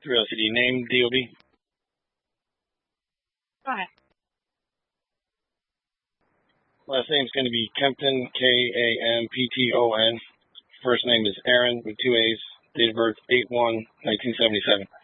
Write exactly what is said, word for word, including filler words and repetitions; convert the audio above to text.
Curiosity, name, D O B? Go ahead. Last name is going to be Kempton, K A M P T O N. First name is Aaron with two A's. Date of birth, eight one nineteen seventy-seven.